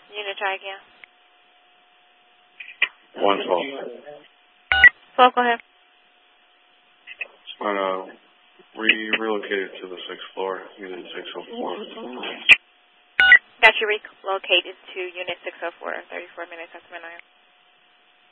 Unit, try again. 112. 12, go ahead. We relocated to the 6th floor, Unit 604. Got you relocated to Unit 604, 34 minutes after midnight.